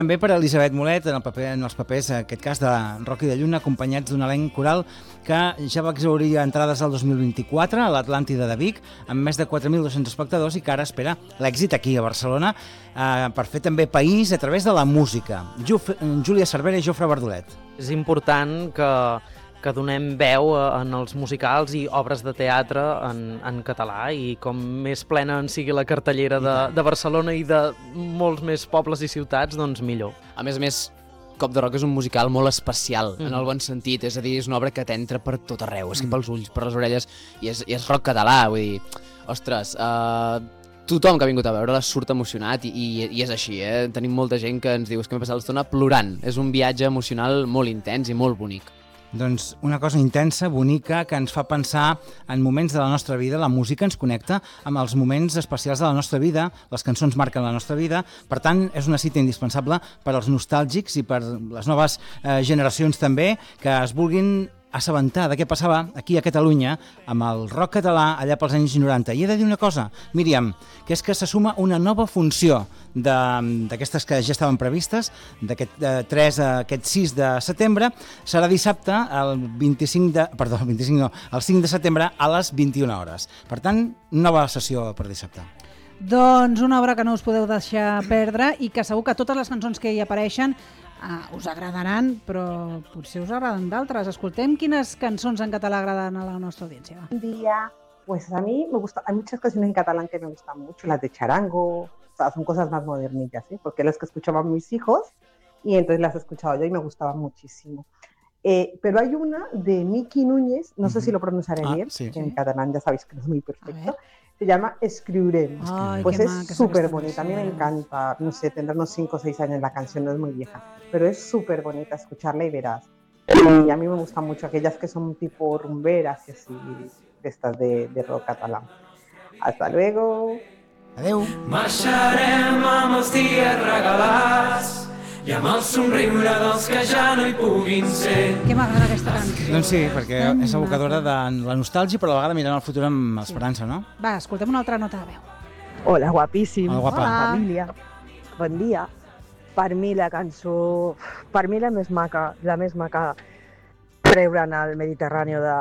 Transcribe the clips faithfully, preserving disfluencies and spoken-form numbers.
També per Elisabet Molet, en, el paper, en els papers, en aquest cas, de Rocky de Lluna, acompanyats d'un elenc coral que ja va exhaurir entrades al dos mil vint-i-quatre a l'Atlàntida de Vic, amb més de quatre mil dos-cents espectadors, i que ara espera l'èxit aquí a Barcelona eh, per fer també país a través de la música. Juf, Júlia Cervera i Jofre Bardolet. És important que, que donem veu en els musicals i obres de teatre en, en català, i com més plena en sigui la cartellera de, de Barcelona i de molts més pobles i ciutats, doncs millor. A més a més, Cop de Roc és un musical molt especial, mm. en el bon sentit, és a dir, és una obra que t'entra per tot arreu, és que pels ulls, per les orelles, i és, i és rock català, vull dir, ostres, uh, tothom que ha vingut a veure-la surt emocionat, i, i, i és així, eh? Tenim molta gent que ens diu, és que m'he passat l'estona plorant, és un viatge emocional molt intens i molt bonic. Doncs una cosa intensa, bonica, que ens fa pensar en moments de la nostra vida. La música ens connecta amb els moments especials de la nostra vida, les cançons marquen la nostra vida, per tant és una cita indispensable per als nostàlgics i per les noves eh, generacions també, que es vulguin assabentar de què passava aquí a Catalunya amb el rock català allà pels anys noranta. I he de dir una cosa, Míriam, que és que se suma una nova funció d'aquestes que ja estaven previstes, d'aquest eh, tres a aquest sis de setembre. Serà dissabte, el vint-i-cinc de... Perdó, el vint-i-cinc no, el cinc de setembre a les vint-i-una hores. Per tant, nova sessió per dissabte. Doncs una obra que no us podeu deixar perdre i que segur que totes les cançons que hi apareixen uh, us agradaran, però potser us agraden d'altres. Escoltem quines cançons en català agraden a la nostra audiència. Un día, pues a mí me gusta, hay muchas canciones en catalán que me gustan mucho, las de charango, o sea, son cosas más modernillas, ¿eh? Porque las que escuchaban mis hijos y entonces las he escuchado yo y me gustaban muchísimo. Eh, pero hay una de Miki Núñez, no uh-huh. sé si lo pronunciaré ah, bien, sí, que sí. en catalán ya sabéis que no es muy perfecto, se llama Escriurem. Ay, pues es súper bonita, a mí me encanta, no sé, tendrá unos cinco o seis años la canción, no es muy vieja, pero es súper bonita, escucharla y verás. Y a mí me gustan mucho aquellas que son tipo rumberas y así, estas de, de rock catalán. Hasta luego. Adeu. Marxarem amb els dies regalats i amb el somriure dels que ja no hi puguin ser. Que m'agrada aquesta cançó. Doncs sí, perquè és evocadora de la nostàlgia, però a la vegada mirant el futur amb esperança, no? Va, escoltem una altra nota de veu. Hola, guapíssim. Hola, guapa. Hola, família. Bon dia. Per mi la cançó, per mi la més maca, la més maca treure'n al Mediterrani de,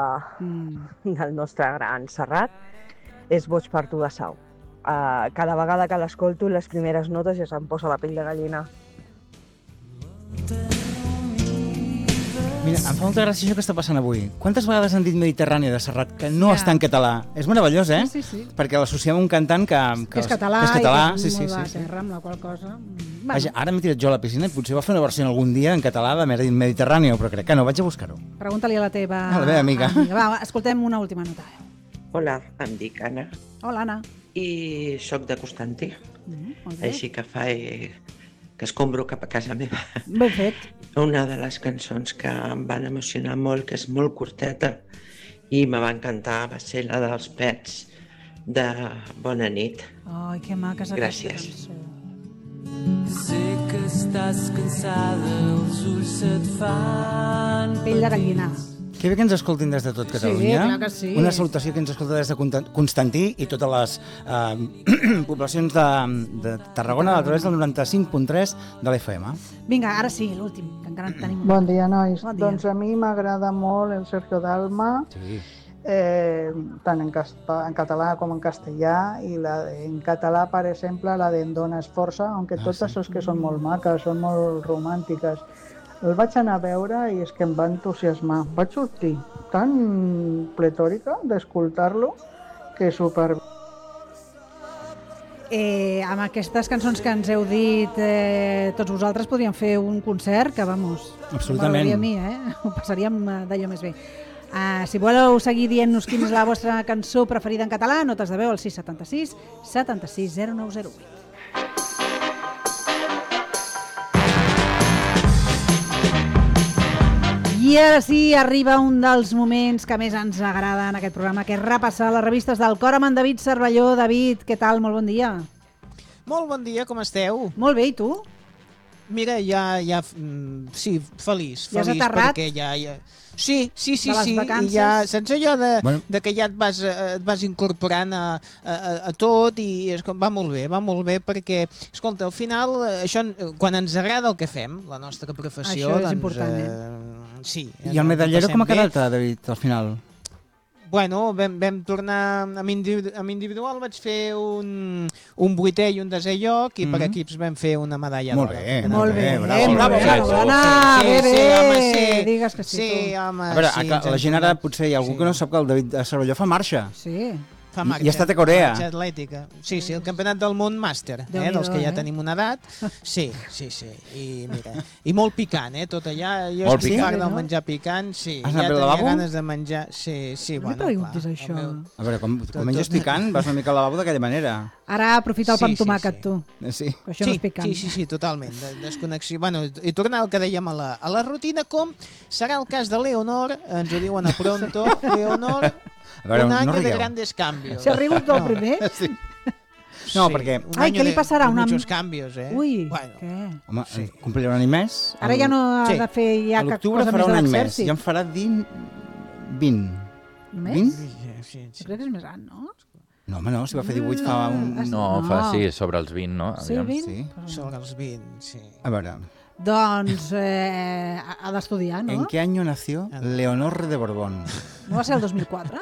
mm. del nostre gran Serrat és Boig per tu de Sau. Uh, cada vegada que l'escolto, les primeres notes ja se'm posa la pell de gallina. Mira, em fa molta gràcia això que està passant avui. Quantes vegades han dit Mediterrània de Serrat que no ja. està en català? És meravellós, eh? Sí, sí, sí. Perquè l'associem a un cantant que, que, que és català, que és català. i que és sí, molt sí, de sí, terra, sí. amb la qual cosa... Bueno. Vaja, ara m'he tirat jo a la piscina i potser va fer una versió algun dia en català de Mediterrània, però crec que no, vaig a buscar-ho. Pregunta-li a la teva... A la meva amiga. amiga. Va, escoltem una última nota. Hola, em dic Anna. Hola, Anna. I sóc de Constantí, mm, així que fa eh, que escombro cap a casa meva. Ben fet. Una de les cançons que em van emocionar molt, que és molt curteta i me va encantar, va ser la dels Pets de Bona nit. Ai, que maca és aquesta cançó. Sé que estàs cansada, els ulls se't fan... Pell de gallina. Que bé que ens escoltin des de tot Catalunya. Sí, clar que sí. Una salutació que ens escolta des de Constantí i totes les eh, poblacions de, de Tarragona a través del noranta-cinc punt tres de l'F M. Vinga, ara sí, l'últim, que encara en tenim. Bon dia, nois. Bon dia. Doncs a mi m'agrada molt el Sergio Dalma, sí. eh, tant en, casta, en català com en castellà, i la de, en català, per exemple, la d'En Dona Esforça, aunque ah, totes sí. és que són molt maques, són molt romàntiques. El vaig anar a veure i és que em va entusiasmar. Vaig sortir tan pletòrica d'escoltar-lo que super... Eh, amb aquestes cançons que ens heu dit eh, tots vosaltres podríem fer un concert que, vamos, absolutament. A mi, eh? Ho passaríem d'allò més bé. Uh, si voleu seguir dient-nos quina és la vostra cançó preferida en català, notes de veu al sis setanta sis setanta sis zero nou zero vuit. I ara sí, arriba un dels moments que més ens agrada en aquest programa, que és repassar les revistes del cor amb en David Cervelló. David, què tal? Molt bon dia. Molt bon dia, com esteu? Molt bé, i tu? mira, ja, ja, mm, sí, feliç, Ja has feliç, aterrat? perquè ja, ja... Sí, sí, sí, De les sí, vacances? i ja, saps allò de, Bueno. de que ja et vas, eh, et vas incorporant a, a, a tot i és com, va molt bé, va molt bé perquè, escolta, al final, eh, això, eh, quan ens agrada el que fem, la nostra professió, Això és doncs, important, eh, sí. I el medallero com ha bé. quedat, David, al final? Bueno, vam, vam tornar amb, individu amb individual, vaig fer un, un vuitè i un desè lloc i mm -hmm. per equips vam fer una medalla Molt d'or. bé, Molt bé, bravo, molt bravo, bé, bravo. enhorabona, Sí, bé, sí, bé, home, sí. digues que sí, Sí, tu. home, A veure, sí, a, ens la hem gent ara tornat- potser hi ha algú sí. que no sap que el David Cervelló fa marxa. Sí. Fa I- marxa. i ha estat a Corea. Marxa atlètica. Sí, sí, el campionat del món màster, eh, Déu-n'hi-do, dels que ja eh? tenim una edat. Sí, sí, sí. I mira, i molt picant, eh, tot allà. Jo Molt estic picant? fart del menjar picant, sí. Has Ja anat al tenia lavabo? ganes de menjar, sí, sí, No li bueno, preguntis clar. això. el meu- A veure, com, Tot, com menges tot. picant, vas una mica al lavabo d'aquella manera. Ara aprofita el Sí, pa amb sí, tomàquet, sí. tu. Eh, Sí. Que això sí, no és picant. Sí, sí, sí, totalment. De, desconnexió. Bueno, i tornar al que dèiem a la, a la rutina, com serà el cas de Leonor, ens ho diuen a pronto, Leonor, A veure, un no any de rigueu. grandes cambios. S'ha rigut del primer? Sí. No, perquè- un Ai, año què li de- passarà? de Una- muchos cambios, eh? Ui, Bueno, què? Home, Sí. sí. complirà un any més. Ara ja no ha Sí. de fer ja A cap l'octubre cosa farà més un de any més. l'exèrcit. Ja en farà vint... vint. Només? vint? sí, sí, sí. Jo crec que és més gran, no? No, home, no, si va fer divuit fa un... Ah, No, No. fa, sí, sobre els vint, no? Sí, Aviam. vint? Sí. Sobre els vint, sí. A veure, Doncs eh, ha ha d'estudiar, no? ¿en qué año nació Leonor de Borbón? No va ser el dos mil quatre?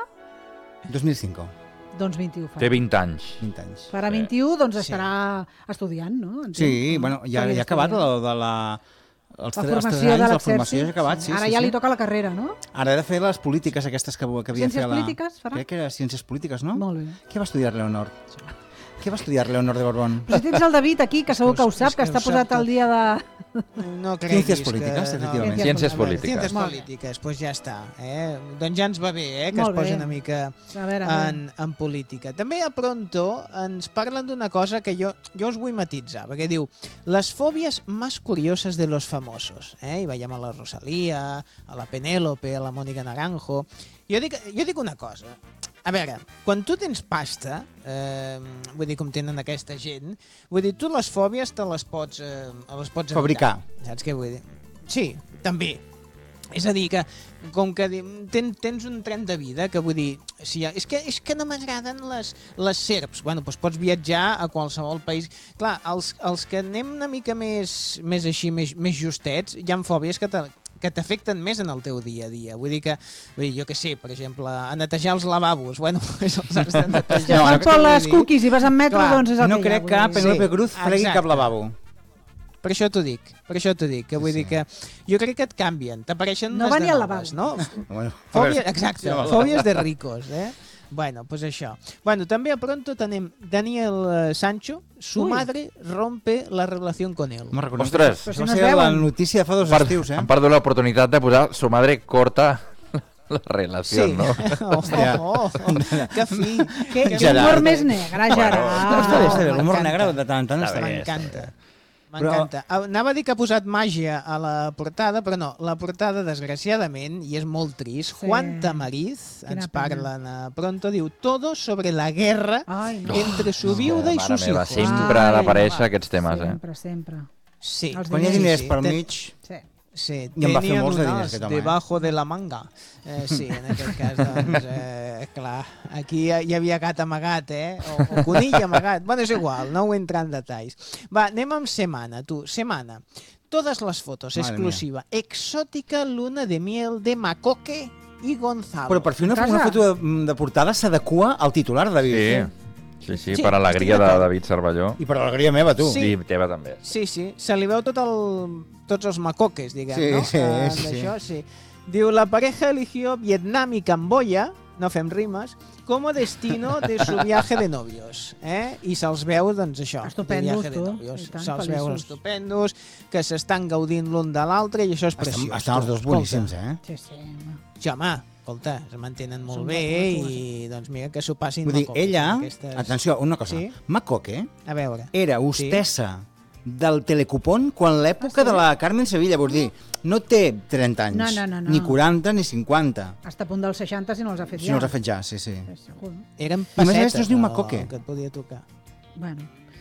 dos mil cinc, Doncs vint-i-u fa. Té vint anys. vint anys. Farà vint-i-u, doncs estarà estudiant, no? Entenc. Sí, bueno, ja, ja ha acabat estudiant. la, de la... Els, La tre- els tres formació anys de de la formació l'exèrcit. ja ha acabat, sí. Ara sí, ja sí. li toca la carrera, no? Ara ha de fer les polítiques aquestes que, que havia de Ciències fer la... polítiques farà? Crec que era ciències polítiques, no? Molt bé. Què va estudiar Leonor? Què va estudiar Leonor de Borbón? Però si tens el David aquí, que segur que ho És sap, que que ho està sap posat tot. al dia de... No creguis Ciències que- polítiques, efectivament. Ciències A veure, polítiques. Ciències Molt bé. polítiques, doncs pues ja està. Eh? Doncs ja ens va bé, eh? Que Molt es posi bé. una mica A veure, a veure. en, en política. També a Pronto ens parlen d'una cosa que jo, jo us vull matitzar, perquè diu les fòbies més curioses de los famosos. Eh? I veiem a la Rosalía, a la Penélope, a la Mónica Naranjo. Jo dic, jo dic una cosa. A veure, quan tu tens pasta, eh, vull dir, com tenen aquesta gent, vull dir, tu les fòbies te les pots, eh, les pots Fabricar. evitar. Saps què vull dir? Sí, també. És a dir, que com que di- ten, tens un tren de vida, que vull dir, si ha, és, que, és que no m'agraden les, les serps. Bueno, doncs pots viatjar a qualsevol país. Clar, els, els que anem una mica més, més així, més, més justets, hi ha fòbies que te, que t'afecten més en el teu dia a dia. Vull dir que, vull dir, jo què sé, per exemple, a netejar els lavabos. Bueno, els has de netejar. Si et fan por les dir? cookies i vas en metro, Clar, doncs és el No que hi ha, crec vull que dir. Penélope Sí, Cruz fregui exacte. cap lavabo. Per això t'ho dic, per això t'ho dic, que vull Sí, dir que jo crec que et canvien, t'apareixen No unes va de ni al noves, no? Bueno, a Fòbies, veure, exacte, sí, home. fòbies de ricos, eh? Bueno, pues això. Bueno, també a Pronto tenim Daniel eh, Sancho, su Ui. madre rompe la relación con él. No reconec. Ostres. Això Però si va no es ser la veuen. notícia de fa dos Per, estius, eh? Han perdut l'oportunitat de posar su madre corta la relació, Sí. no? Oh, oh, oh, que fi. Que, que Gerard. humor més negre, Gerard. No, està bé, està bé, l'humor M'encanta. negre de tant en tant està bé. M'encanta. Però- M'encanta. Anava a dir que ha posat màgia a la portada, però no, la portada, desgraciadament, i és molt trist, Sí. Juan Tamariz, Quina ens pena. parlen a Pronto, diu todo sobre la guerra Ai, no. entre su viuda i Mare sus meva, hijos. sempre han Ai, d'aparèixer va. aquests temes, eh? Sempre, sempre. Sí. Els Quan hi ha diners per Ten- mig... Sí. Sí, I en va fer tenien molts de un diners, as aquest home, eh? debajo de la manga. Eh, sí, en aquest cas, doncs, eh, clar, aquí hi havia gat amagat, eh? O, o conill amagat. Bueno, és igual, no ho entra en detalls. Va, anem amb Semana, tu. Semana. Todas las fotos, Madre exclusiva. Exótica luna de miel de Macoque i Gonzalo. Però per fer una, Casa. una foto de, de portada s'adequa al titular, David. Sí, sí, sí, Sí, per alegria estic de d'acord. David Cervelló. I per alegria meva, tu. Sí. I teva també. Sí, sí, se li veu tot el, tots els macoques, diguem, Sí, no? sí, Eh, sí. D'això, sí. Diu, la pareja eligió Vietnam y Camboya, no fem rimes, como destino de su viaje de novios. Eh? I se'ls veu, doncs, això, Estupendos, de viaje tu, de novios. i tant, Se'ls veu feliços. estupendos, que s'estan gaudint l'un de l'altre, i això és Estan, preciós. estan els tu. dos boníssims, eh? Sí, sí. home. Sí, home, escolta, es mantenen molt Són bé molt i, doncs, mira, que s'ho passin Vull dir, macoques, ella... aquestes- Atenció, una cosa. Sí? Macoque A veure. era hostessa del Telecupón quan l'època de la Carmen Sevilla, vull dir, no té trenta anys, No, no, no, no. ni quaranta ni cinquanta, Està a punt dels seixanta si no els ha fet si ja. no els ha fet ja, sí, sí. Sí, segur. Eren I a més a més pessetes no es diu el- Macoque. el que et podia tocar. Bueno.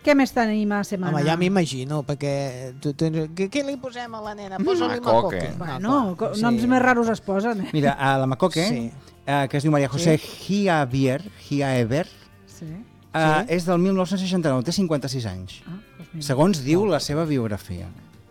Què més tenim a la setmana? Home, ja m'imagino, perquè... Tu, tu, què, què li posem a la nena? Posa-li Macoque. Bueno, clar, noms sí. més raros es posen, eh? Mira, a la Macoque, sí. eh, que es diu Maria José sí. Giavier, Giaever, sí. eh, sí. és del mil nou-cents seixanta-nou, té cinquanta-sis anys. Ah, doncs segons diu la seva biografia.